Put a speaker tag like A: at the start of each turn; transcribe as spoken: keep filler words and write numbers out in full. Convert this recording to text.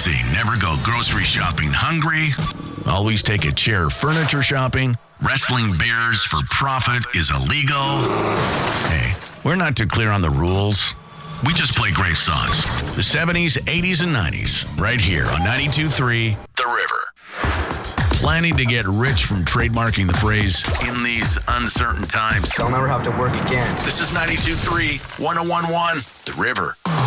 A: Say never go grocery shopping hungry. Always take a chair furniture shopping. Wrestling bears for profit is illegal. Hey, we're not too clear on the rules. We just play great songs. The seventies, eighties, and nineties. Right here on ninety-two point three The River. Planning to get rich from trademarking the phrase, in these uncertain times.
B: I'll never have to work again.
A: This is ninety-two point three, one oh one point one The River.